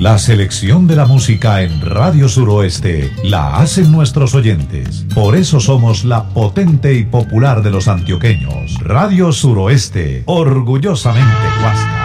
La selección de la música en Radio Suroeste la hacen nuestros oyentes. Por eso somos la potente y popular de los antioqueños. Radio Suroeste, orgullosamente Guasca.